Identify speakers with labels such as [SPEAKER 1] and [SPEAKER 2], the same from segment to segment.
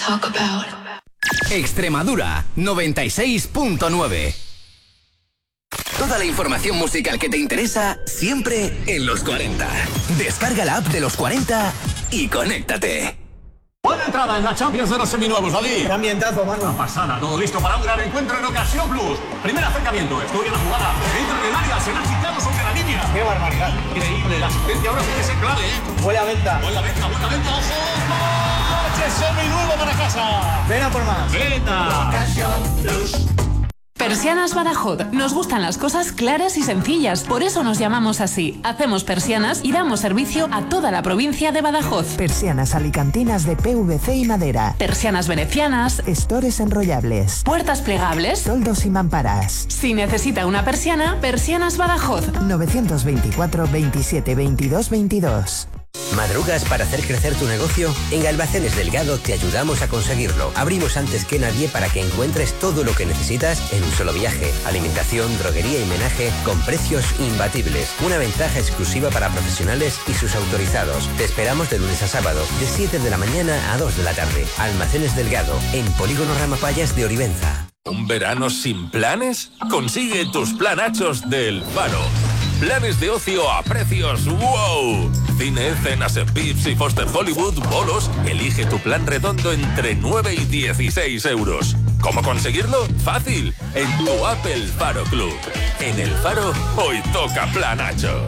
[SPEAKER 1] talk about.
[SPEAKER 2] Extremadura 96.9. Toda la información musical que te interesa siempre en los 40. Descarga la app de los 40 y conéctate.
[SPEAKER 3] Buena entrada en la Champions de los seminuevos, David.
[SPEAKER 4] Qué ambientazo, mano.
[SPEAKER 3] Una pasada, todo listo para un gran encuentro en Ocasión Plus. Primer acercamiento, estudia la jugada. Entra en el área, se la ha quitado sobre la línea.
[SPEAKER 4] Qué barbaridad.
[SPEAKER 3] Increíble, la asistencia ahora sí que es clave, ¿eh?
[SPEAKER 4] Huele a venta.
[SPEAKER 3] Buena venta, ojo. Coche seminuevo para casa.
[SPEAKER 4] Ven a por más.
[SPEAKER 3] Venta.
[SPEAKER 1] Ocasión Plus.
[SPEAKER 5] Persianas Badajoz. Nos gustan las cosas claras y sencillas. Por eso nos llamamos así. Hacemos persianas y damos servicio a toda la provincia de Badajoz.
[SPEAKER 6] Persianas alicantinas de PVC y madera.
[SPEAKER 5] Persianas venecianas.
[SPEAKER 6] Estores enrollables.
[SPEAKER 5] Puertas plegables.
[SPEAKER 6] Toldos y mamparas.
[SPEAKER 5] Si necesita una persiana, Persianas Badajoz.
[SPEAKER 6] 924 27 22 22.
[SPEAKER 7] ¿Madrugas para hacer crecer tu negocio? En Almacenes Delgado te ayudamos a conseguirlo. Abrimos antes que nadie para que encuentres todo lo que necesitas en un solo viaje. Alimentación, droguería y menaje con precios imbatibles. Una ventaja exclusiva para profesionales y sus autorizados. Te esperamos de lunes a sábado, de 7 de la mañana a 2 de la tarde. Almacenes Delgado, en Polígono Ramapayas de Oribenza.
[SPEAKER 8] ¿Un verano sin planes? Consigue tus planachos del Faro. Planes de ocio a precios ¡wow! Cine, cenas en Pips y Foster Hollywood, bolos. Elige tu plan redondo entre 9 y 16 euros. ¿Cómo conseguirlo? Fácil. En tu Apple Faro Club. En el Faro, hoy toca planacho.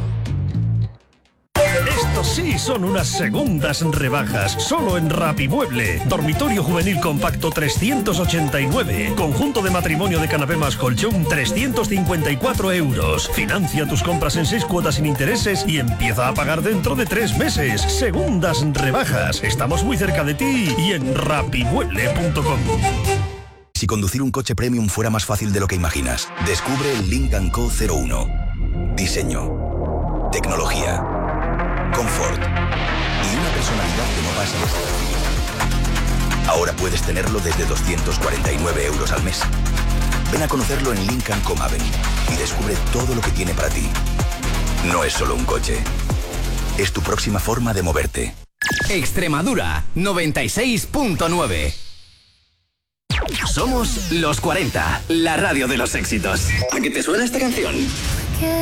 [SPEAKER 9] Estos sí son unas segundas rebajas. Solo en Rapimueble. Dormitorio juvenil compacto 389. Conjunto de matrimonio de canapé más colchón 354 euros. Financia tus compras en 6 cuotas sin intereses y empieza a pagar dentro de 3 meses. Segundas rebajas. Estamos muy cerca de ti y en rapimueble.com.
[SPEAKER 10] Si conducir un coche premium fuera más fácil de lo que imaginas, descubre el Lynk & Co 01. Diseño, tecnología, confort y una personalidad que no pasa desapercibida. Ahora puedes tenerlo desde 249 euros al mes. Ven a conocerlo en Lynk & Co Maven y descubre todo lo que tiene para ti. No es solo un coche, es tu próxima forma de moverte.
[SPEAKER 2] Extremadura 96.9. Somos los 40, la radio de los éxitos. ¿A qué te suena esta canción?